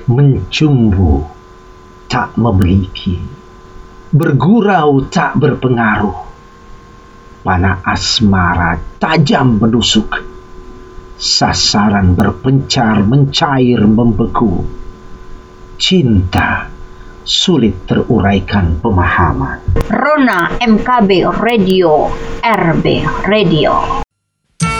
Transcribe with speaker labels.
Speaker 1: Mencumbu tak memiliki, bergurau tak berpengaruh. Panah asmara tajam menusuk, sasaran berpencar mencair membeku. Cinta sulit teruraikan pemahaman.
Speaker 2: Rona MKB Radio, RB Radio.